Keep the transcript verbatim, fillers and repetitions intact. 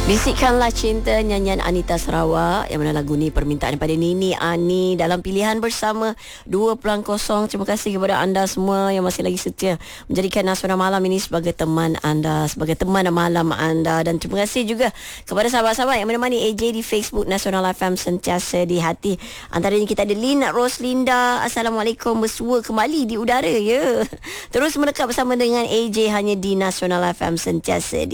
Bisikkanlah Cinta, nyanyian Anita Sarawak, yang mana lagu ni permintaan daripada Nini Ani dalam pilihan bersama dua kosong. Terima kasih kepada anda semua yang masih lagi setia menjadikan Nasional Malam ini sebagai teman anda, sebagai teman malam anda. Dan terima kasih juga kepada sahabat-sahabat yang menemani A J di Facebook Nasional F M sentiasa di hati. Antaranya kita ada Lina Roslinda. Assalamualaikum, bersua kembali di udara ya. Terus mendekat bersama dengan A J hanya di Nasional F M sentiasa di